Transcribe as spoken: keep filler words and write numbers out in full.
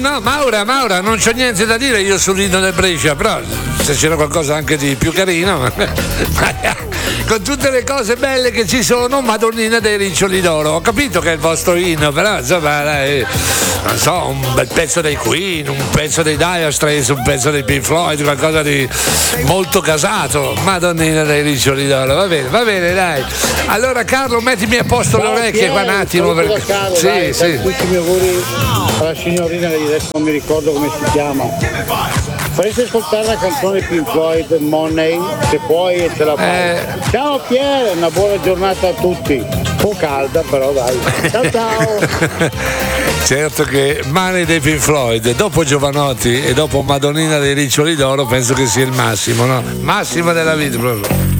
no, Maura, Maura, non c'ho niente da dire io sull'inno del Brescia, però se c'era qualcosa anche di più carino, con tutte le cose belle che ci sono, Madonnina dei Riccioli d'Oro. Ho capito che è il vostro inno, però insomma, dai, non so, un bel pezzo dei Queen, un pezzo dei Dire Straits, un pezzo dei Pink Floyd, qualcosa di molto casato. Madonnina dei Riccioli d'Oro, va bene, va bene, dai. Allora Carlo, mettimi a posto le orecchie qua un attimo, perché Carlo, sì, dai, sì. tutti i miei auguri alla signorina di adesso non mi ricordo come si chiama. Faresti ascoltare la canzone Pink Floyd Money, se puoi e ce la fai. Eh. Ciao Pier, una buona giornata a tutti. Un po' calda però dai. Ciao ciao. Certo che Money dei Pink Floyd, dopo Giovanotti e dopo Madonnina dei Riccioli d'Oro, penso che sia il massimo, no? Massimo della vita proprio.